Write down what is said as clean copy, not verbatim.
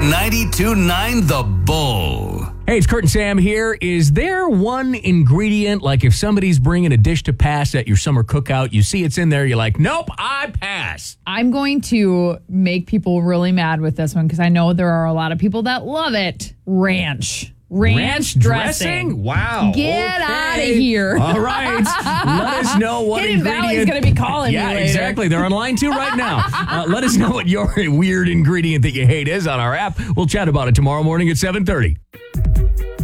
92.9 The Bull. Hey, it's Kurt and Sam here. Is there one ingredient, like if somebody's bringing a dish to pass at your summer cookout, you see it's in there, you're like, nope, I pass. I'm going to make people really mad with this one because I know there are a lot of people that love it. Ranch. Ranch dressing? Wow. Get out of here. All right. Let us know what Hidden ingredient. Valley's going to be calling Yeah, me later. exactly. They're on line 2 right now. Let us know what your weird ingredient that you hate is on our app. We'll chat about it tomorrow morning at 7:30.